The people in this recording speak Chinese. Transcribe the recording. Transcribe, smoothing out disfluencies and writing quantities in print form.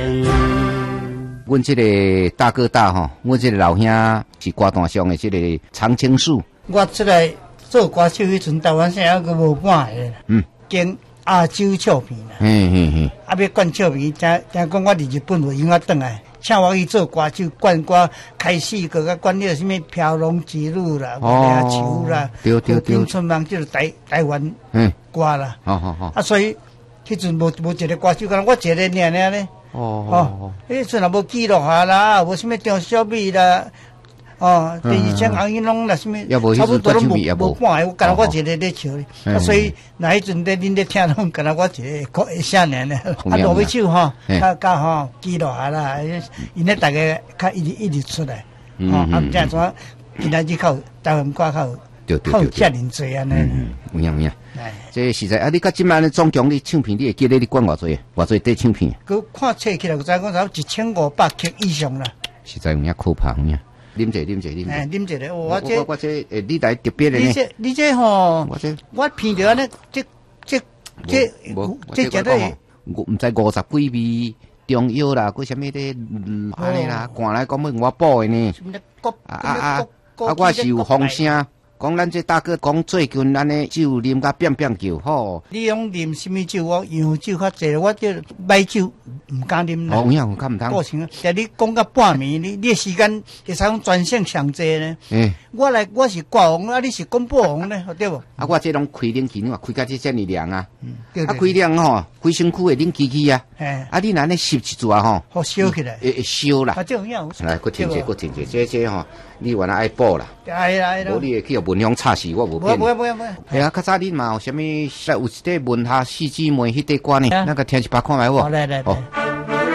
阮这个大哥大吼，阮这个老兄是歌坛上的这个常青树。 我出来做歌手迄阵，台湾省还阁无半个，经亚洲唱片啦，啊要灌唱片，听讲我伫日本有永远转来，请我去做歌手，灌歌开始个甲灌了什么飘龙之路啦，野球啦，对，春梦就是台湾歌啦，啊所以迄阵无一个歌手，敢我一个尔咧。迄阵也无记录下啦，无什么张小美啦，第二张红衣拢啦，什么差不多都无半个，我干我一个咧唱咧，所以那迄阵咧恁咧听拢干我一个少年咧，落尾手较记录下啦，因咧大家较一直出来，这样怎今仔日靠台湾歌靠遮尔济安尼， 有影。这实在啊！你甲即摆咧总共你唱片，你会记得你灌偌济底唱片？ 佮看册起来，就知讲差1500曲以上啦。 实在有影可怕有影。啉者。啉者。我这你来特别的呢。 你这吼，我闻着安尼，这食得。 我毋知50几味中药啦，佮什么的安尼啦，赶来讲要我补的呢。我是有风声。讲咱这大哥讲最近咱的酒啉甲变叫吼。 你用啉什么酒？我洋酒较济，我这买酒唔敢啉啦。 有影，较唔通。 过程啊，但你讲到半暝，你的时间会使讲专线上济呢。我是挂红，你是讲爆红呢，对不？ 我这拢开冷气，我开甲这么凉啊。开凉吼，规身躯会冷气气啊。你若呢吸一撮吼， 好烧起来。 会烧啦。 这样。 来，搁停者，这吼，你原来爱补啦。无你会去文香插死我无变。 不。 较早你嘛有啥物？有一块文下四姊妹迄块歌呢？那个听一把看卖无？ 来。